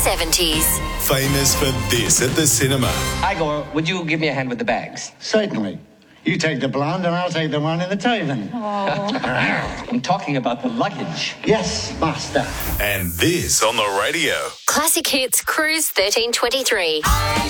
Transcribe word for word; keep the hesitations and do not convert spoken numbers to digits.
seventies. Famous for this at the cinema. Igor, would you give me a hand with the bags? Certainly. You take the blonde and I'll take the one in the Taven. I'm talking about the luggage. Yes, master. And this on the radio. Classic Hits Cruise thirteen twenty-three.